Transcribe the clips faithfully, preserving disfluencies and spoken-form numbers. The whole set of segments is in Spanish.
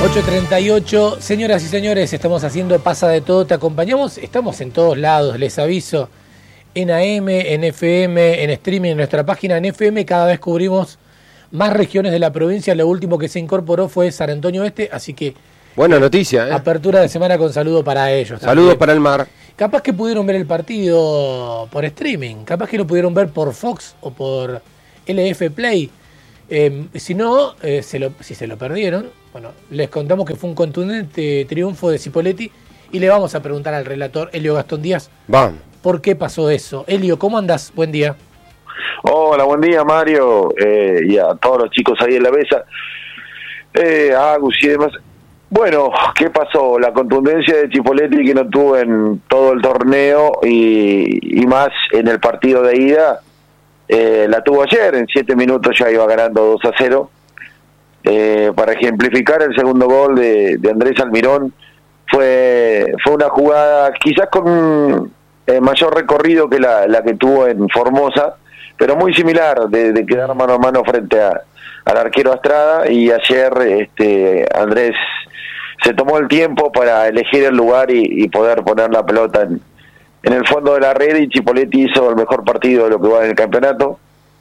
ocho treinta y ocho, señoras y señores, estamos haciendo Pasa de Todo, te acompañamos, estamos en todos lados, les aviso, en A M, en F M, en streaming, en nuestra página, en F M cada vez cubrimos más regiones de la provincia, lo último que se incorporó fue San Antonio Este, así que... Buena noticia, ¿eh? Apertura de semana con saludo para ellos. Saludos también. para el mar. Capaz que pudieron ver el partido por streaming, capaz que lo pudieron ver por Fox o por L F Play. Eh, si no, eh, se lo, si se lo perdieron, bueno, les contamos que fue un contundente triunfo de Cipolletti y le vamos a preguntar al relator Elio Gastón Díaz Van. por qué pasó eso. Elio, ¿cómo andás? Buen día. Hola, buen día, Mario, eh, y a todos los chicos ahí en la mesa, eh, a Agus y demás. Bueno, ¿qué pasó? La contundencia de Cipolletti que no tuvo en todo el torneo y, y más en el partido de ida, eh, la tuvo ayer, en siete minutos ya iba ganando dos a cero. Eh, para ejemplificar, el segundo gol de, de Andrés Almirón fue, fue una jugada quizás con eh, mayor recorrido que la, la que tuvo en Formosa, pero muy similar, de, de quedar mano a mano frente a, al arquero Astrada, y ayer este Andrés se tomó el tiempo para elegir el lugar y, y poder poner la pelota en, en el fondo de la red, y Cipolletti hizo el mejor partido de lo que va en el campeonato.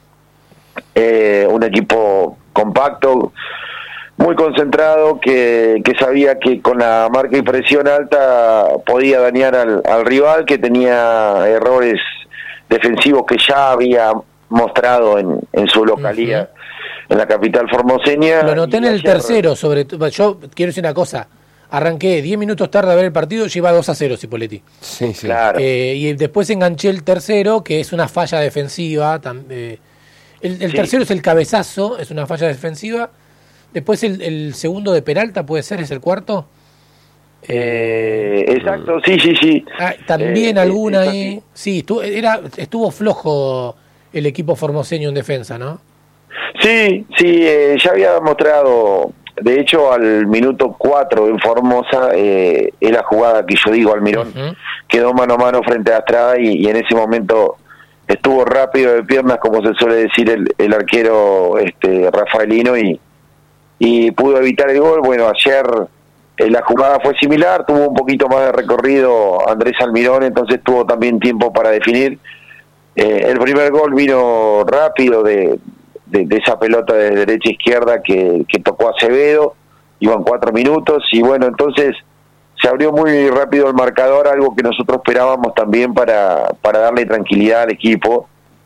Eh, un equipo compacto, muy concentrado, que, que sabía que con la marca y presión alta podía dañar al, al rival, que tenía errores defensivos que ya había mostrado en, en su localía, uh-huh. en la capital formoseña. Lo noté en el ayer... tercero, sobre todo. Yo quiero decir una cosa, arranqué diez minutos tarde a ver el partido, lleva dos a cero Cipolletti. Sí, sí. Claro. Eh, y después enganché el tercero, que es una falla defensiva. Eh, el el sí. tercero es el cabezazo, es una falla defensiva. Después el, el segundo de Peralta, ¿puede ser? ¿Es el cuarto? Eh, exacto, sí, sí, sí. Ah, también eh, alguna eh, ahí. Sí, estuvo, era, estuvo flojo el equipo formoseño en defensa, ¿no? Sí, sí, eh, ya había mostrado, de hecho al minuto cuatro en Formosa, eh, es la jugada que yo digo, Almirón, uh-huh. quedó mano a mano frente a Astrada y, y en ese momento estuvo rápido de piernas, como se suele decir el, el arquero este rafaelino, y, y pudo evitar el gol. Bueno, ayer eh, la jugada fue similar, tuvo un poquito más de recorrido Andrés Almirón, entonces tuvo también tiempo para definir. Eh, el primer gol vino rápido de, de, de esa pelota de derecha a izquierda que, que tocó a Acevedo, iban cuatro minutos, y bueno, entonces se abrió muy rápido el marcador, algo que nosotros esperábamos también para, para darle tranquilidad al equipo.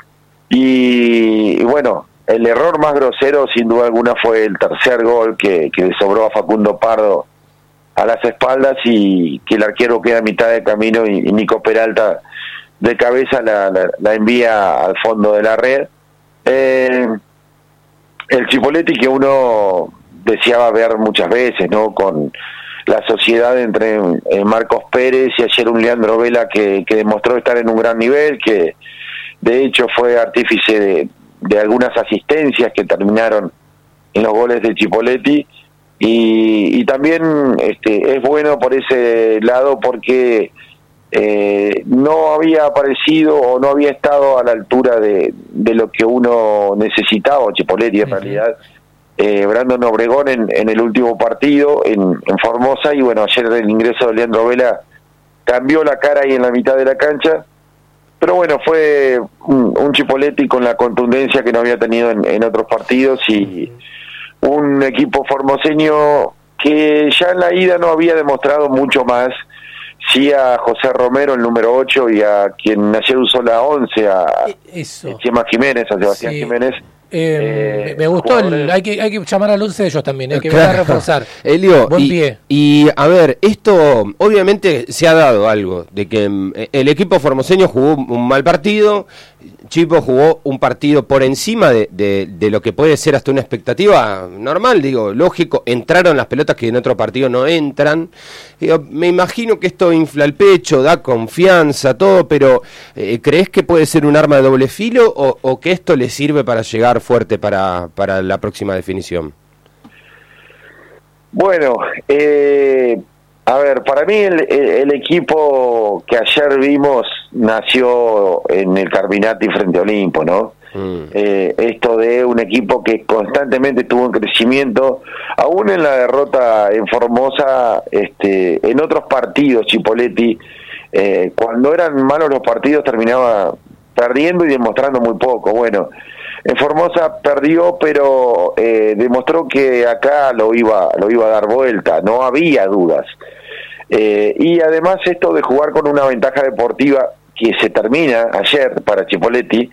Y, y bueno, el error más grosero sin duda alguna fue el tercer gol que, que le sobró a Facundo Pardo a las espaldas, y que el arquero queda a mitad de camino y, y Nico Peralta de cabeza la, la, la envía al fondo de la red. Eh, el Cipolletti que uno deseaba ver muchas veces, ¿no? Con la sociedad entre eh, Marcos Pérez y ayer un Leandro Vela que, que demostró estar en un gran nivel, que de hecho fue artífice de, de algunas asistencias que terminaron en los goles de Cipolletti, y, y también este, es bueno por ese lado porque eh, no había aparecido o no había estado a la altura de, de lo que uno necesitaba, Cipolletti en uh-huh. realidad. Eh, Brandon Obregón en, en el último partido en, en Formosa, y bueno, ayer el ingreso de Leandro Vela cambió la cara ahí en la mitad de la cancha, pero bueno, fue un, un Cipolletti con la contundencia que no había tenido en, en otros partidos, y un equipo formoseño que ya en la ida no había demostrado mucho más, sí a José Romero, el número ocho, y a quien ayer usó la once, a Eso. Chema Jiménez, a Sebastián sí. Jiménez. Eh, eh, me gustó, el, hay que hay que llamar al once de ellos también, hay que claro. ver a reforzar. Elio, Buen y, pie. Y a ver, esto obviamente se ha dado algo, de que eh, el equipo formoseño jugó un mal partido, Chipo jugó un partido por encima de, de, de lo que puede ser hasta una expectativa normal, digo, lógico, entraron las pelotas que en otro partido no entran. Digo, me imagino que esto infla el pecho, da confianza, todo, pero eh, ¿crees que puede ser un arma de doble filo o, o que esto le sirve para llegar fuerte para, para la próxima definición? Bueno, eh, a ver, para mí el, el equipo que ayer vimos nació en el Carminati frente a Olimpo, ¿no? mm. eh, esto de un equipo que constantemente estuvo en crecimiento, aún en la derrota en Formosa, este, en otros partidos Chipoletti, eh, cuando eran malos los partidos terminaba perdiendo y demostrando muy poco. Bueno, en Formosa perdió, pero eh, demostró que acá lo iba, lo iba a dar vuelta, no había dudas. Eh, y además esto de jugar con una ventaja deportiva que se termina ayer para Chipoletti,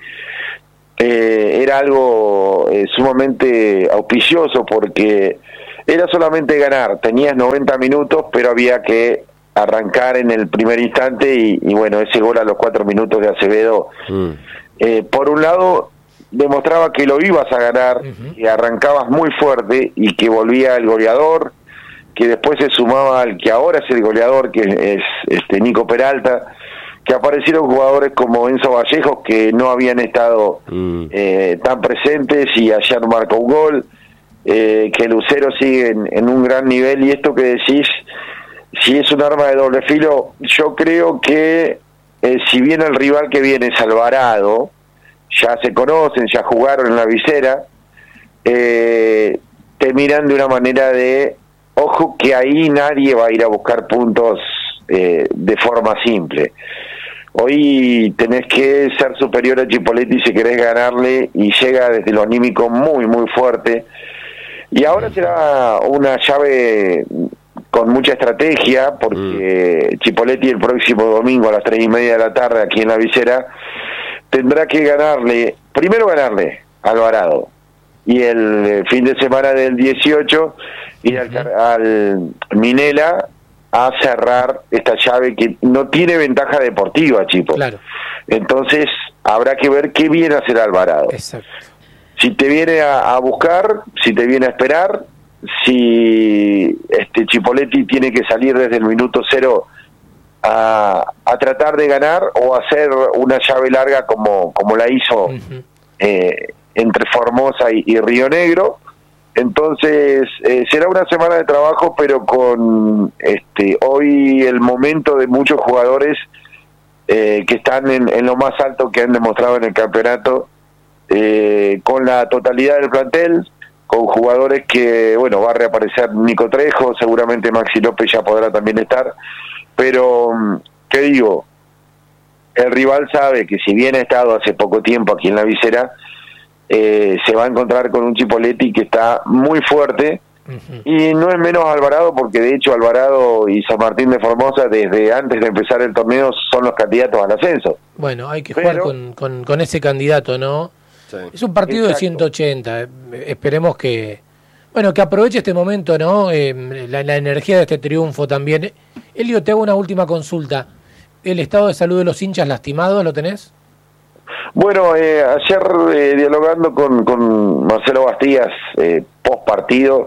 eh, era algo eh, sumamente auspicioso porque era solamente ganar, tenías noventa minutos, pero había que arrancar en el primer instante y, y bueno, ese gol a los cuatro minutos de Acevedo, mm. eh, por un lado demostraba que lo ibas a ganar, uh-huh. que arrancabas muy fuerte y que volvía el goleador, que después se sumaba al que ahora es el goleador, que es este Nico Peralta, que aparecieron jugadores como Enzo Vallejos que no habían estado mm. eh, tan presentes y ayer marcó un gol, eh, que Lucero sigue en, en un gran nivel. Y esto que decís, si es un arma de doble filo, yo creo que eh, si bien el rival que viene es Alvarado, ya se conocen, ya jugaron en la visera, eh, te miran de una manera de, ojo que ahí nadie va a ir a buscar puntos eh, de forma simple. Hoy tenés que ser superior a Chipoletti si querés ganarle, y llega desde lo anímico muy muy fuerte, y ahora será una llave con mucha estrategia porque mm. Chipoletti el próximo domingo a las tres y media de la tarde aquí en la visera tendrá que ganarle, primero ganarle a Alvarado, y el fin de semana del dieciocho ir al, al Minela a cerrar esta llave que no tiene ventaja deportiva, Chipo. Claro. Entonces habrá que ver qué viene a hacer Alvarado. Exacto. Si te viene a, a buscar, si te viene a esperar, si este Chipoletti tiene que salir desde el minuto cero a, a tratar de ganar o hacer una llave larga como, como la hizo uh-huh. eh, entre Formosa y, y Río Negro. Entonces eh, será una semana de trabajo, pero con este hoy el momento de muchos jugadores eh, que están en, en lo más alto que han demostrado en el campeonato, eh, con la totalidad del plantel, con jugadores que, bueno, va a reaparecer Nico Trejo, seguramente Maxi López ya podrá también estar, pero, ¿qué digo? El rival sabe que si bien ha estado hace poco tiempo aquí en la visera, Eh, se va a encontrar con un Chipoletti que está muy fuerte, uh-huh. y no es menos Alvarado, porque de hecho Alvarado y San Martín de Formosa desde antes de empezar el torneo son los candidatos al ascenso. Bueno, hay que Pero, jugar con, con, con ese candidato, ¿no? Sí. Es un partido Exacto. de ciento ochenta, esperemos que bueno que aproveche este momento, ¿no? Eh, la, la energía de este triunfo también. Elio, te hago una última consulta. ¿El estado de salud de los hinchas lastimados lo tenés? Bueno, eh, ayer eh, dialogando con, con Marcelo Bastías, eh, post partido,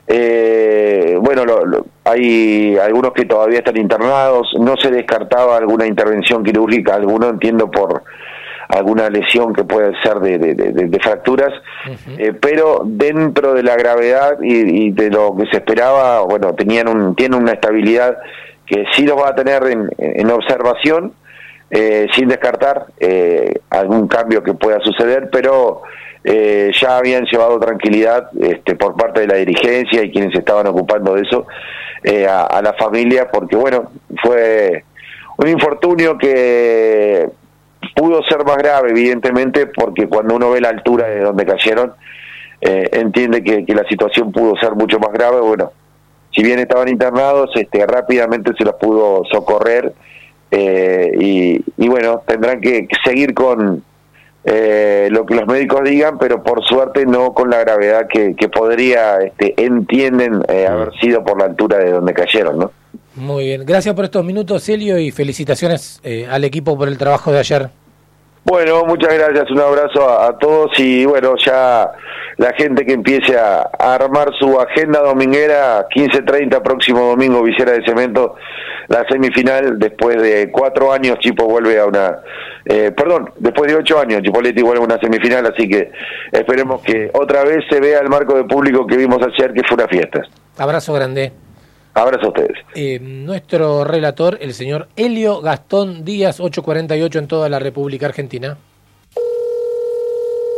eh, bueno, lo, lo, hay algunos que todavía están internados, no se descartaba alguna intervención quirúrgica, alguno entiendo por alguna lesión que puede ser de, de, de, de fracturas, uh-huh. eh, pero dentro de la gravedad y, y de lo que se esperaba, bueno, tenían un, tienen una estabilidad que sí los va a tener en, en observación, Eh, sin descartar eh, algún cambio que pueda suceder, pero eh, ya habían llevado tranquilidad este, por parte de la dirigencia y quienes estaban ocupando de eso eh, a, a la familia, porque bueno, fue un infortunio que pudo ser más grave, evidentemente, porque cuando uno ve la altura de donde cayeron, eh, entiende que, que la situación pudo ser mucho más grave. Bueno, si bien estaban internados, este, rápidamente se los pudo socorrer. Eh, y, y bueno, tendrán que seguir con eh, lo que los médicos digan, pero por suerte no con la gravedad que, que podría, este, entienden eh, haber sido por la altura de donde cayeron, ¿no? Muy bien, gracias por estos minutos, Elio, y felicitaciones eh, al equipo por el trabajo de ayer. Bueno, muchas gracias, un abrazo a, a todos, y bueno, ya la gente que empiece a, a armar su agenda dominguera, quince treinta, próximo domingo, Visera de Cemento, la semifinal. Después de cuatro años Chipo vuelve a una, eh, perdón, después de ocho años Chipoletti vuelve a una semifinal, así que esperemos que otra vez se vea el marco de público que vimos ayer, que fue una fiesta. Abrazo grande. Abrazo a ustedes. Eh, nuestro relator, el señor Elio Gastón Díaz, ocho cuarenta y ocho en toda la República Argentina.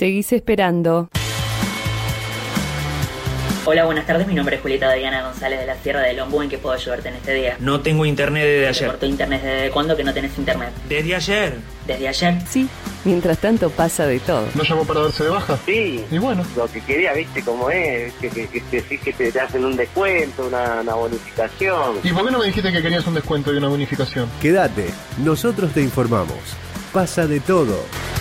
seguís esperando. Hola, buenas tardes. Mi nombre es Julieta Diana González de la Sierra de Lombú. ¿En qué puedo ayudarte en este día? No tengo internet desde ¿Te ayer. cortó internet desde cuándo que no tenés internet? ¿Desde ayer? ¿Desde ayer? Sí, mientras tanto pasa de todo. ¿No llamó para darse de baja? Sí. Y bueno. Lo que quería, viste cómo es, que, que, que, que, que te, te hacen un descuento, una, una bonificación. ¿Y por qué no me dijiste que querías un descuento y una bonificación? Quédate, nosotros te informamos. Pasa de todo.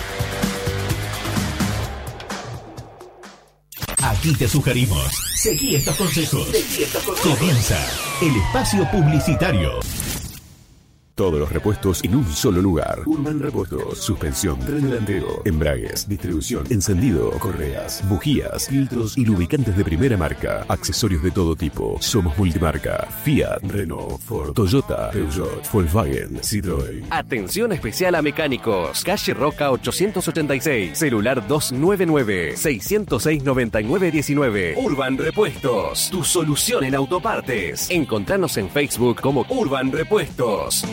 Aquí te sugerimos. Seguí estos consejos. Seguí estos consejos. Comienza el espacio publicitario. Todos los repuestos en un solo lugar. Urban Repuestos. Suspensión, tren delantero, embragues, distribución, encendido, correas, bujías, filtros y lubricantes de primera marca. Accesorios de todo tipo. Somos multimarca. Fiat, Renault, Ford, Toyota, Peugeot, Volkswagen, Citroën. Atención especial a mecánicos. Calle Roca ochocientos ochenta y seis. Celular dos nueve nueve, seis cero seis, nueve nueve uno nueve. Urban Repuestos. Tu solución en autopartes. Encontranos en Facebook como Urban Repuestos.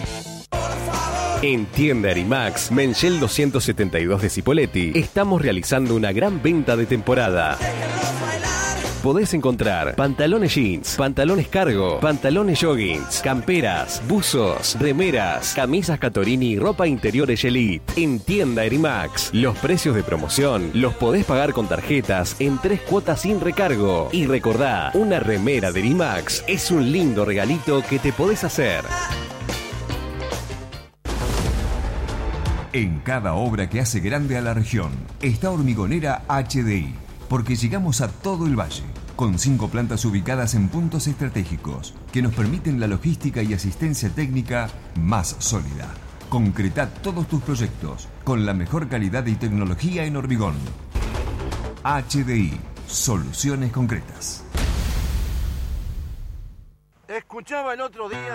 En Tienda Erimax, Menchel doscientos setenta y dos de Cipolletti, estamos realizando una gran venta de temporada. Podés encontrar pantalones jeans, pantalones cargo, pantalones joggings, camperas, buzos, remeras, camisas Catorini y ropa interior Elite. En Tienda Erimax, los precios de promoción los podés pagar con tarjetas en tres cuotas sin recargo. Y recordá, una remera de Erimax es un lindo regalito que te podés hacer. En cada obra que hace grande a la región está Hormigonera H D I, porque llegamos a todo el valle, con cinco plantas ubicadas en puntos estratégicos que nos permiten la logística y asistencia técnica más sólida. Concretá todos tus proyectos con la mejor calidad y tecnología en hormigón. H D I, soluciones concretas. Escuchaba el otro día